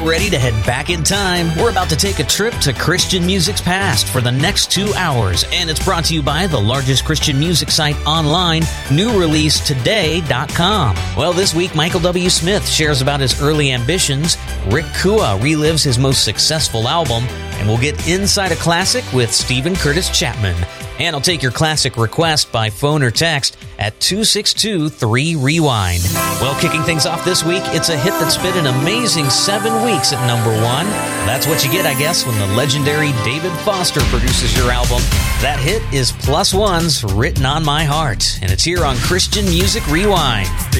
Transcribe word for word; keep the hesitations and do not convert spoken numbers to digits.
ready to head back in time. We're about to take a trip to Christian music's past for the next two hours, and it's brought to you by the largest Christian music site online, new release today dot com. Well, this week, Michael W. Smith shares about his early ambitions, Rick Kua relives his most successful album, and we'll get inside a classic with Stephen Curtis Chapman. And I'll take your classic request by phone or text at two six two, three, rewind. Well, kicking things off this week, it's a hit that spent an amazing seven weeks at number one. That's what you get, I guess, when the legendary David Foster produces your album. That hit is Plus One's Written on My Heart, and it's here on Christian Music Rewind.